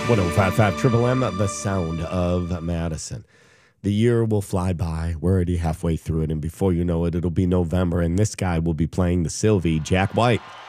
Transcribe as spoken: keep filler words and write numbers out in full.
one oh five point five Triple M, the sound of Madison. The year will fly by. We're already halfway through it, and before you know it, it'll be November, and this guy will be playing the Sylvie, Jack White.